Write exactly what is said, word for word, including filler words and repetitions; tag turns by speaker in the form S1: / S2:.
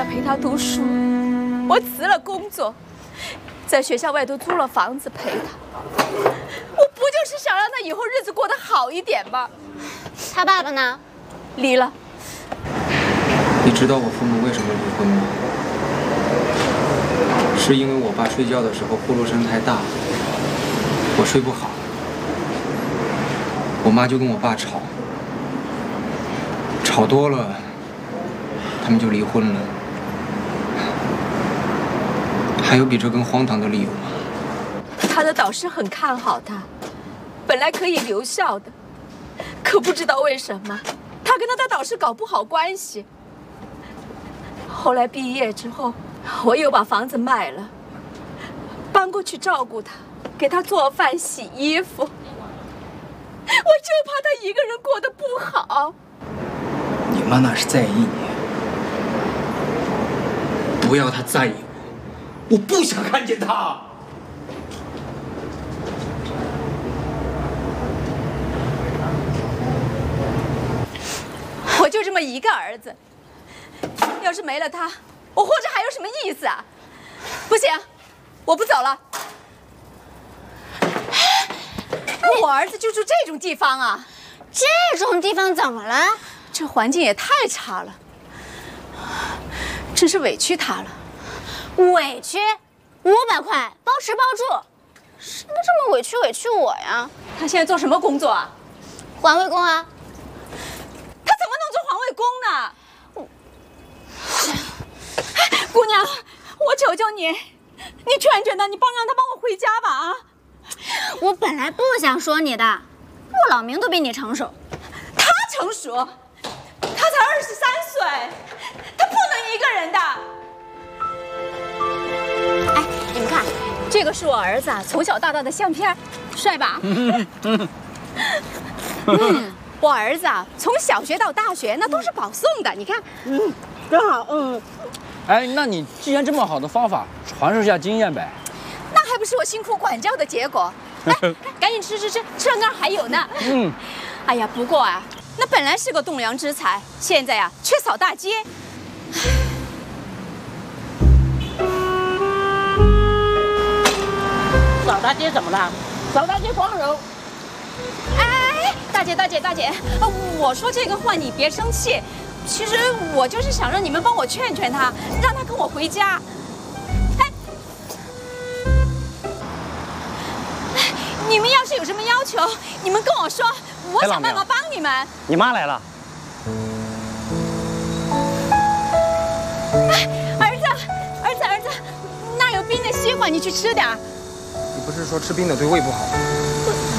S1: 陪他读书，我辞了工作，在学校外头租了房子陪他。我不就是想让他以后日子过得好一点吗？
S2: 他爸爸呢？
S1: 离了。
S3: 你知道我父母为什么离婚吗？是因为我爸睡觉的时候呼噜声太大，我睡不好，我妈就跟我爸吵，吵多了，他们就离婚了。还有比这更荒唐的理由吗？
S1: 他的导师很看好他，本来可以留校的，可不知道为什么，他跟他的导师搞不好关系。后来毕业之后，我又把房子卖了，搬过去照顾他，给他做饭、洗衣服。我就怕他一个人过得不好。
S3: 你妈那是在意你，不要她在意我，我不想看见她。
S1: 我就这么一个儿子，要是没了他，我活着还有什么意思啊？不行，我不走了。我儿子就住这种地方啊？
S2: 这种地方怎么了？
S1: 这环境也太差了，真是委屈他了。
S2: 委屈？五百块包吃包住，谁能这么委屈委屈我呀？
S1: 他现在做什么工作啊？
S2: 环卫工啊。
S1: 他怎么能做环卫工呢？姑娘，我求求你，你劝劝他，你帮让他帮我回家吧啊！
S2: 我本来不想说你的，我老明都比你成熟。
S1: 他成熟，他才二十三岁，他不能一个人的。哎，你们看，这个是我儿子从小到大的相片，帅吧？嗯，我儿子啊，从小学到大学那都是保送的，你看，
S4: 嗯，真好，嗯。哎，那你既然这么好的方法，传授一下经验呗。
S1: 那还不是我辛苦管教的结果？来，赶紧吃吃吃，吃完刚还有呢。嗯。哎呀，不过啊，那本来是个栋梁之才，现在呀、啊、却扫大街。
S5: 扫大街怎么了？扫大街光荣。
S1: 哎，大姐大姐大姐，我说这个话你别生气。其实我就是想让你们帮我劝劝他，让他跟我回家。哎，你们要是有什么要求，你们跟我说，我想办法帮你们。
S4: 你妈来了。
S1: 哎，儿子，儿子，儿子，那有冰的西瓜，你去吃点。
S3: 你不是说吃冰的对胃不好吗？